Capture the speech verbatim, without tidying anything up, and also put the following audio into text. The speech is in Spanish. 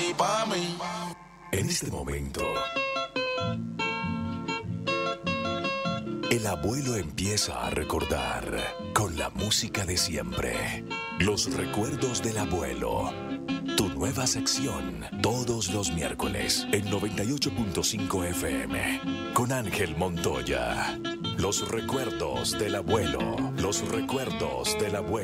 pa' mí. En este momento, el abuelo empieza a recordar con la música de siempre. Los recuerdos del abuelo. Tu nueva sección, todos los miércoles, en noventa y ocho punto cinco F M, con Ángel Montoya. Los recuerdos del abuelo. Los recuerdos del abuelo.